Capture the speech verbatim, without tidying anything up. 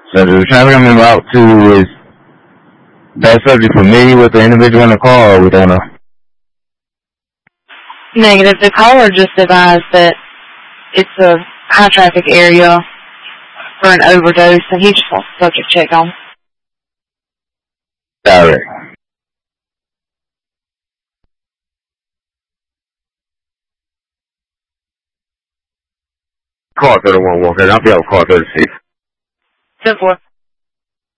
So the traffic I'm en route to is that subject familiar with the individual in the car, or we don't know? Negative. The caller just advised that it's a high traffic area for an overdose, and he just wants the subject checked on. Direct. Car thirty-one Walker. I'll be out car thirty-six. ten four.